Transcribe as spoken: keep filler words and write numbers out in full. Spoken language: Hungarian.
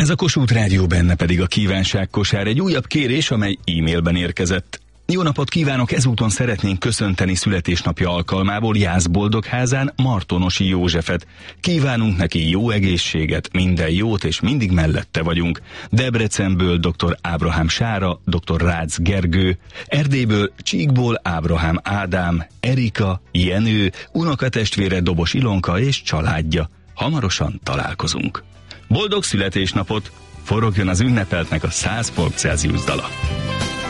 Ez a Kossuth Rádió, benne pedig a kívánságkosár, egy újabb kérés, amely e-mailben érkezett. Jó napot kívánok, ezúton szeretnénk köszönteni születésnapja alkalmából Jászboldogházán Martonosi Józsefet. Kívánunk neki jó egészséget, minden jót, és mindig mellette vagyunk. Debrecenből dr. Ábrahám Sára, dr. Rácz Gergő, Erdélyből Csíkból Ábrahám Ádám, Erika, Jenő, unokatestvére Dobos Ilonka és családja. Hamarosan találkozunk. Boldog születésnapot! Forogjon az ünnepeltnek a száz fok Celsius dala.